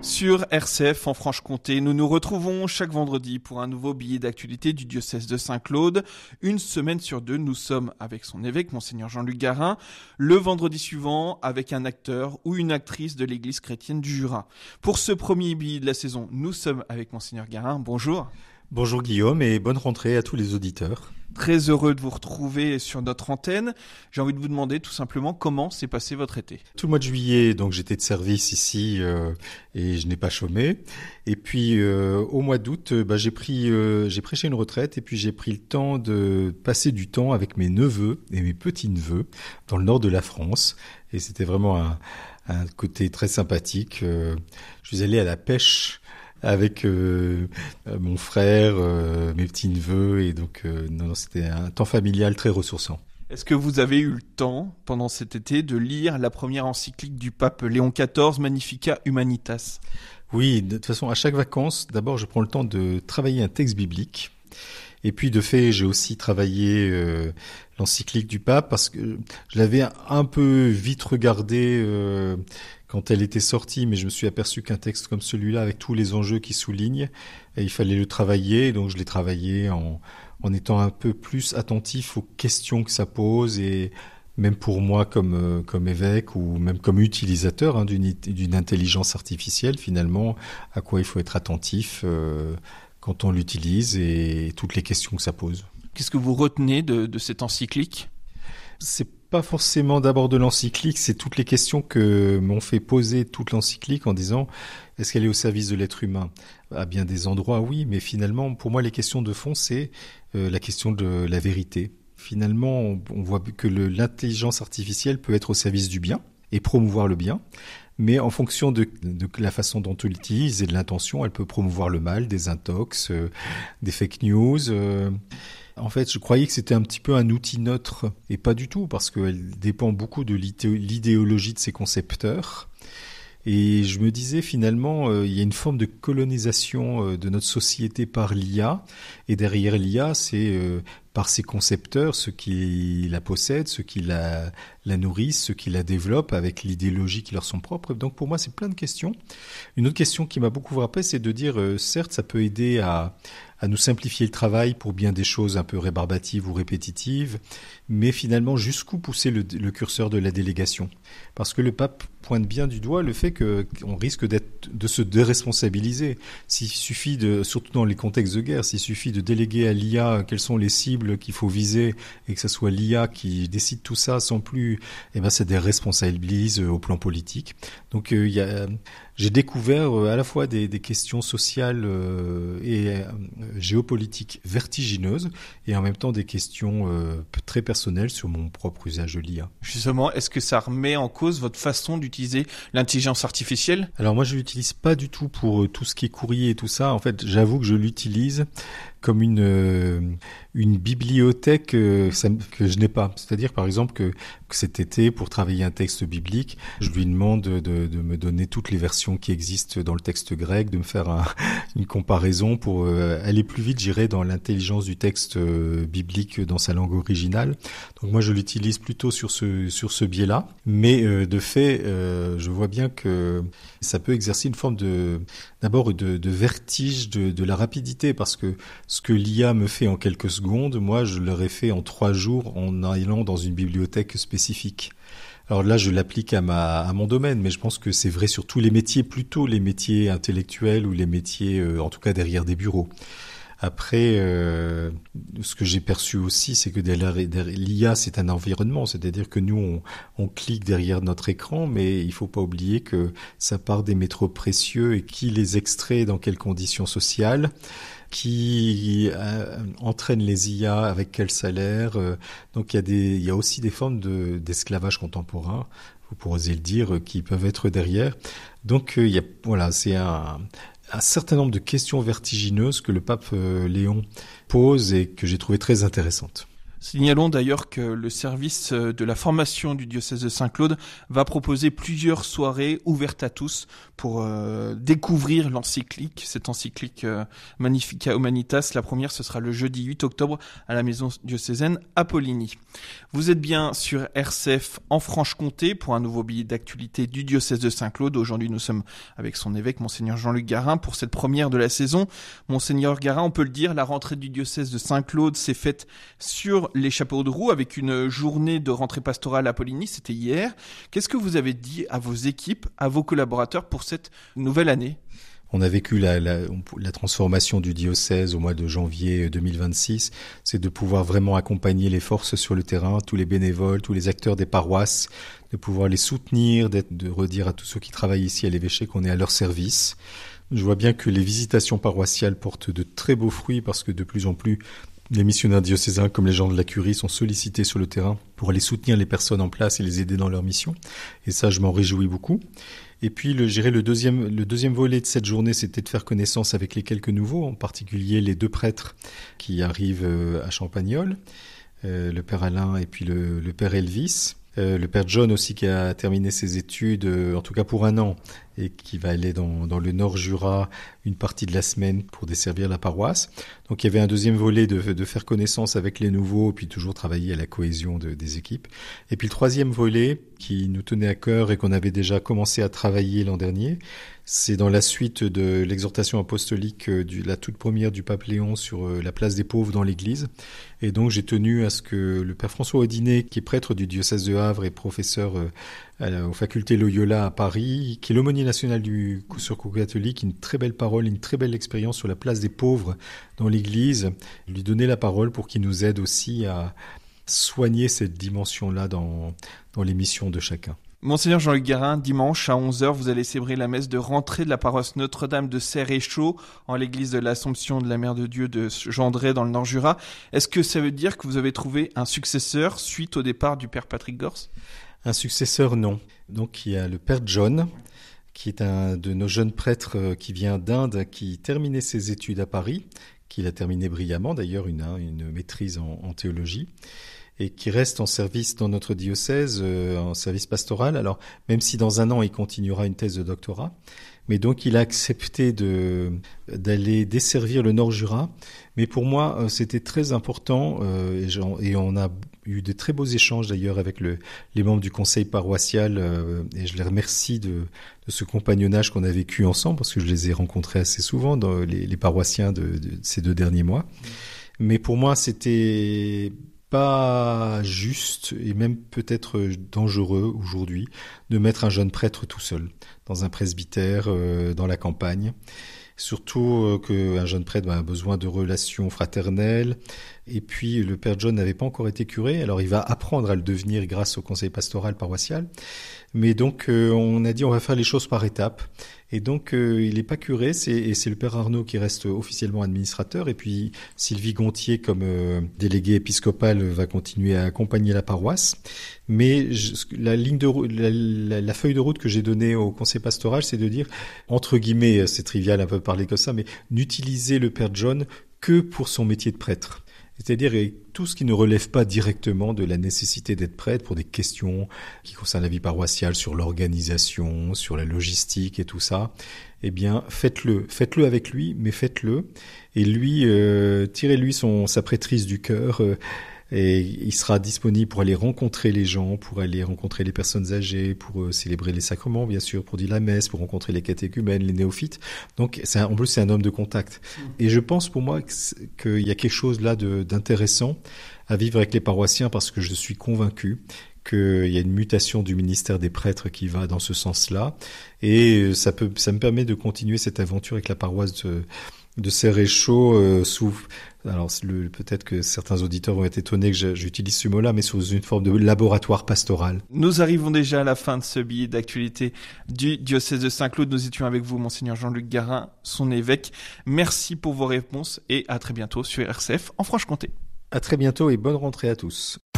Sur RCF en Franche-Comté, nous nous retrouvons chaque vendredi pour un nouveau billet d'actualité du diocèse de Saint-Claude. Une semaine sur deux, nous sommes avec son évêque, Monseigneur Jean-Luc Garin. Le vendredi suivant, avec un acteur ou une actrice de l'église chrétienne du Jura. Pour ce premier billet de la saison, nous sommes avec Monseigneur Garin. Bonjour. Bonjour Guillaume et bonne rentrée à tous les auditeurs. Très heureux de vous retrouver sur notre antenne. J'ai envie de vous demander tout simplement comment s'est passé votre été. Tout le mois de juillet, donc j'étais de service ici et je n'ai pas chômé. Et puis au mois d'août, j'ai prêché une retraite et puis j'ai pris le temps de passer du temps avec mes neveux et mes petits-neveux dans le nord de la France. Et c'était vraiment un côté très sympathique. Je suis allé à la pêche avec mon frère, mes petits-neveux, et donc c'était un temps familial très ressourçant. Est-ce que vous avez eu le temps, pendant cet été, de lire la première encyclique du pape Léon XIV, Magnificat Humanitas ? Oui, de toute façon, à chaque vacances, d'abord je prends le temps de travailler un texte biblique. Et puis de fait, j'ai aussi travaillé l'encyclique du pape parce que je l'avais un peu vite regardé quand elle était sortie, mais je me suis aperçu qu'un texte comme celui-là, avec tous les enjeux qu'il souligne, il fallait le travailler. Donc je l'ai travaillé en étant un peu plus attentif aux questions que ça pose, et même pour moi comme évêque ou même comme utilisateur d'une intelligence artificielle, finalement, à quoi il faut être attentif quand on l'utilise et toutes les questions que ça pose. Qu'est-ce que vous retenez de cette encyclique ? C'est pas forcément d'abord de l'encyclique, c'est toutes les questions que m'ont fait poser toute l'encyclique en disant est-ce qu'elle est au service de l'être humain ? À bien des endroits, oui, mais finalement, pour moi, les questions de fond, c'est la question de la vérité. Finalement, on voit que l'intelligence artificielle peut être au service du bien et promouvoir le bien, mais en fonction de la façon dont on l'utilise et de l'intention, elle peut promouvoir le mal, des intox, des fake news. En fait, je croyais que c'était un petit peu un outil neutre, et pas du tout, parce qu'elle dépend beaucoup de l'idéologie de ses concepteurs. Et je me disais finalement, il y a une forme de colonisation de notre société par l'IA, et derrière l'IA, c'est par ses concepteurs, ceux qui la possèdent, ceux qui la nourrissent, ceux qui la développent avec l'idéologie qui leur sont propres. Donc pour moi, c'est plein de questions. Une autre question qui m'a beaucoup frappé, c'est de dire, certes, ça peut aider à nous simplifier le travail pour bien des choses un peu rébarbatives ou répétitives, mais finalement, jusqu'où pousser le curseur de la délégation ? Parce que le pape pointe bien du doigt le fait qu'on risque de se déresponsabiliser. S'il suffit surtout dans les contextes de guerre, s'il suffit de déléguer à l'IA quelles sont les cibles qu'il faut viser et que ce soit l'IA qui décide tout ça sans plus, ça déresponsabilise au plan politique. Donc j'ai découvert à la fois des questions sociales et géopolitiques vertigineuses et en même temps des questions très personnelles sur mon propre usage de l'IA. Justement, est-ce que ça remet en cause votre façon d'utiliser l'intelligence artificielle ? Alors moi, je l'utilise pas du tout pour tout ce qui est courrier et tout ça. En fait, j'avoue que je l'utilise comme une bibliothèque que je n'ai pas. C'est-à-dire, par exemple, que cet été, pour travailler un texte biblique, je lui demande de me donner toutes les versions qui existent dans le texte grec, de me faire une comparaison pour aller plus vite, j'irai dans l'intelligence du texte biblique dans sa langue originale. Donc moi, je l'utilise plutôt sur ce biais-là. Mais de fait, je vois bien que ça peut exercer une forme d'abord de vertige de la rapidité, parce que ce que l'IA me fait en quelques secondes, moi, je l'aurais fait en 3 jours en allant dans une bibliothèque spécifique. Alors là, je l'applique à mon domaine, mais je pense que c'est vrai sur tous les métiers, plutôt les métiers intellectuels ou les métiers, en tout cas derrière des bureaux. Après, ce que j'ai perçu aussi, c'est que derrière l'IA, c'est un environnement, c'est-à-dire que nous, on clique derrière notre écran, mais il faut pas oublier que ça part des métaux précieux et qui les extrait dans quelles conditions sociales, qui entraîne les IA avec quel salaire. Donc il y a aussi des formes d'esclavage contemporain, vous pourrez oser le dire, qui peuvent être derrière. Donc c'est un certain nombre de questions vertigineuses que le pape Léon pose et que j'ai trouvé très intéressantes. Signalons d'ailleurs que le service de la formation du diocèse de Saint-Claude va proposer plusieurs soirées ouvertes à tous pour découvrir l'encyclique, cette encyclique Magnificat Humanitas. La première, ce sera le jeudi 8 octobre à la maison diocésaine à Poligny. Vous êtes bien sur RCF en Franche-Comté pour un nouveau billet d'actualité du diocèse de Saint-Claude. Aujourd'hui, nous sommes avec son évêque, Monseigneur Jean-Luc Garin, pour cette première de la saison. Monseigneur Garin, on peut le dire, la rentrée du diocèse de Saint-Claude s'est faite sur les chapeaux de roue avec une journée de rentrée pastorale à Poligny, c'était hier. Qu'est-ce que vous avez dit à vos équipes, à vos collaborateurs pour cette nouvelle année ? On a vécu la transformation du diocèse au mois de janvier 2026. C'est de pouvoir vraiment accompagner les forces sur le terrain, tous les bénévoles, tous les acteurs des paroisses, de pouvoir les soutenir, de redire à tous ceux qui travaillent ici à l'évêché qu'on est à leur service. Je vois bien que les visitations paroissiales portent de très beaux fruits parce que de plus en plus, les missionnaires diocésains comme les gens de la curie sont sollicités sur le terrain pour aller soutenir les personnes en place et les aider dans leur mission. Et ça, je m'en réjouis beaucoup. Et puis, le deuxième volet de cette journée, c'était de faire connaissance avec les quelques nouveaux, en particulier les 2 prêtres qui arrivent à Champagnole, le père Alain et puis le père Elvis. Le père John aussi qui a terminé ses études, en tout cas pour 1 an, et qui va aller dans le Nord Jura une partie de la semaine pour desservir la paroisse. Donc il y avait un deuxième volet de faire connaissance avec les nouveaux, puis toujours travailler à la cohésion des équipes. Et puis le troisième volet qui nous tenait à cœur et qu'on avait déjà commencé à travailler l'an dernier, c'est dans la suite de l'exhortation apostolique la toute première du pape Léon sur la place des pauvres dans l'Église. Et donc j'ai tenu à ce que le père François Audinet, qui est prêtre du diocèse de Havre et professeur aux facultés Loyola à Paris, qui est l'aumônier national du Secours catholique, une très belle parole, une très belle expérience sur la place des pauvres dans l'Église, lui donner la parole pour qu'il nous aide aussi à soigner cette dimension-là dans les missions de chacun. Monseigneur Jean-Luc Garin, dimanche à 11h, vous allez célébrer la messe de rentrée de la paroisse Notre-Dame de Serre-et-Chaud en l'église de l'Assomption de la Mère de Dieu de Gendré dans le Nord-Jura. Est-ce que ça veut dire que vous avez trouvé un successeur suite au départ du père Patrick Gors ? Un successeur, non. Donc il y a le père John, qui est un de nos jeunes prêtres qui vient d'Inde, qui terminait ses études à Paris, qu'il a terminé brillamment d'ailleurs, une maîtrise en théologie, et qui reste en service dans notre diocèse, en service pastoral. Alors, même si dans 1 an, il continuera une thèse de doctorat, mais donc il a accepté d'aller desservir le Nord-Jura. Mais pour moi, c'était très important, et on a eu de très beaux échanges d'ailleurs avec les membres du conseil paroissial, et je les remercie de ce compagnonnage qu'on a vécu ensemble, parce que je les ai rencontrés assez souvent, dans les paroissiens de ces 2 derniers mois. Mais pour moi, c'était pas juste et même peut-être dangereux aujourd'hui de mettre un jeune prêtre tout seul dans un presbytère dans la campagne. Surtout qu'un jeune prêtre a besoin de relations fraternelles. Et puis le père John n'avait pas encore été curé, alors il va apprendre à le devenir grâce au conseil pastoral paroissial. Mais donc on a dit on va faire les choses par étapes. Et donc il n'est pas curé, c'est le père Arnaud qui reste officiellement administrateur. Et puis Sylvie Gontier comme déléguée épiscopale va continuer à accompagner la paroisse. Mais la feuille de route que j'ai donnée au conseil pastoral, c'est de dire, entre guillemets, c'est trivial un peu de parler comme ça, mais n'utiliser le père John que pour son métier de prêtre. C'est-à-dire tout ce qui ne relève pas directement de la nécessité d'être prêtre pour des questions qui concernent la vie paroissiale, sur l'organisation, sur la logistique et tout ça, eh bien faites-le avec lui, mais faites-le. Et lui, tirez-lui sa prêtrise du cœur, et il sera disponible pour aller rencontrer les gens, pour aller rencontrer les personnes âgées, pour célébrer les sacrements, bien sûr, pour dire la messe, pour rencontrer les catéchumènes, les néophytes. Donc, en plus, c'est un homme de contact. Et je pense pour moi qu'il y a quelque chose là d'intéressant à vivre avec les paroissiens, parce que je suis convaincu qu'il y a une mutation du ministère des prêtres qui va dans ce sens-là. Et ça me permet de continuer cette aventure avec la paroisse de Serre-et-Chaud alors peut-être que certains auditeurs vont être étonnés que j'utilise ce mot-là, mais sous une forme de laboratoire pastoral. Nous arrivons déjà à la fin de ce billet d'actualité du diocèse de Saint-Claude. Nous étions avec vous, Monseigneur Jean-Luc Garin, son évêque. Merci pour vos réponses et à très bientôt sur RCF en Franche-Comté. À très bientôt et bonne rentrée à tous.